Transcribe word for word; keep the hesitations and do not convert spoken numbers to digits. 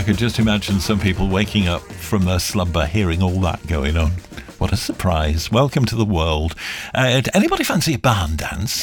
could just imagine some people waking up from their slumber hearing all that going on. What a surprise. Welcome to the world. Uh, anybody fancy a barn dance?